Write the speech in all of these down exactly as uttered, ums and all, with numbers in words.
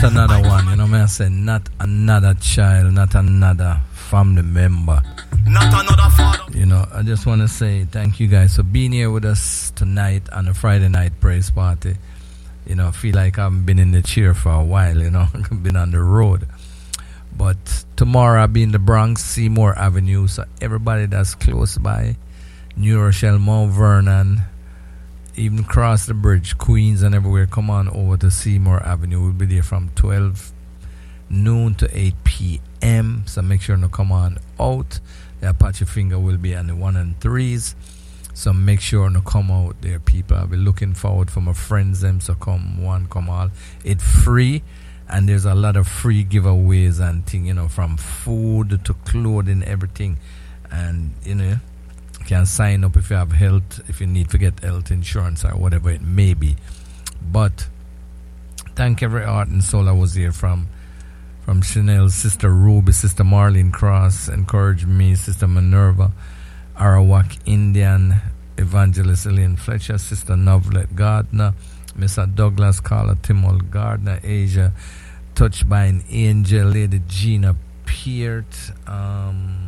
another one. You know me I say, not another child, not another family member. Not another father. You know, I just want to say thank you guys for being here with us tonight on a Friday night praise party. You know, I feel like I haven't been in the chair for a while, you know. I've been on the road. But tomorrow I'll be in the Bronx, Seymour Avenue. So everybody that's close by, New Rochelle, Mount Vernon, even across the bridge, Queens and everywhere, come on over to Seymour Avenue. We'll be there from twelve noon to eight p.m. So make sure to come on out. The Apache Finger will be on the one and threes. So make sure to come out there, people. I'll be looking forward for my friends them. So come one, come all. It's free. And there's a lot of free giveaways and things, you know, from food to clothing, everything. And, you know, you can sign up if you have health, if you need to get health insurance or whatever it may be. But thank every heart and soul I was here from. From Chanel, Sister Ruby, Sister Marlene Cross, encouraged me, Sister Minerva, Arawak Indian, Evangelist Elaine Fletcher, Sister Novelet Gardner, Mister Douglas Carla Timol Gardner, Asia, Touched by an Angel, Lady Gina Peart, um,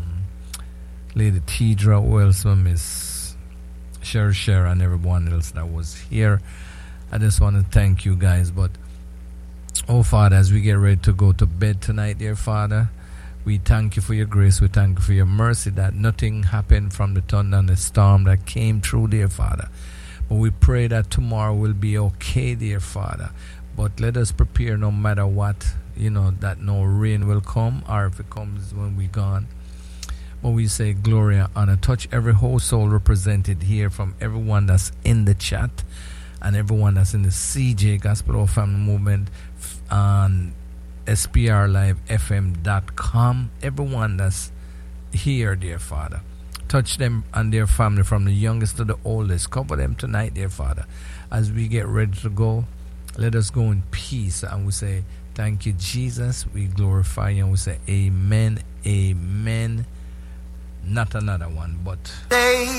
Lady Tidra Wellsman, Miss Sher Sher, and everyone else that was here. I just want to thank you guys, but oh, Father, as we get ready to go to bed tonight, dear Father, we thank you for your grace. We thank you for your mercy that nothing happened from the thunder and the storm that came through, dear Father. But we pray that tomorrow will be okay, dear Father. But let us prepare no matter what, you know, that no rain will come, or if it comes when we're gone. But we say glory and honor. Touch every whole soul represented here, from everyone that's in the chat and everyone that's in the C J Gospel of Family Movement on S P R Live F M dot com. Everyone that's here, dear Father, touch them and their family from the youngest to the oldest. Cover them tonight, dear Father. As we get ready to go, let us go in peace, and we say thank you, Jesus. We glorify you, and we say amen, amen. Not another one, but